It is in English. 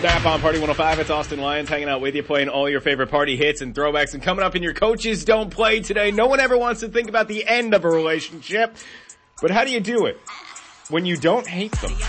Snap on Party 105. It's Austin Lyons hanging out with you, playing all your favorite party hits and throwbacks. And coming up in your Coaches Don't Play today, no one ever wants to think about the end of a relationship. But how do you do it when you don't hate them?